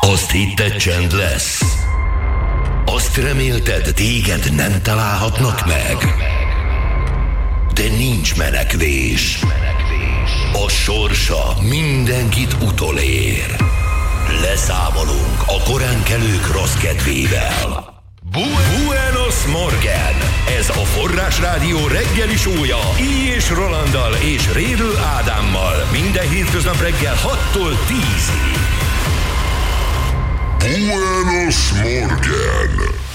Azt hitted, csend lesz? Azt remélted, téged nem találhatnak meg? De nincs menekvés. A sorsa mindenkit utolér. Leszámolunk a koránkelők rossz kedvével. Buenos Morgen! Ez a Forrás Rádió reggeli sója Í és Rolanddal és Rédl Ádámmal minden hétköznap reggel 6-tól 10-ig. Buenos Morgen!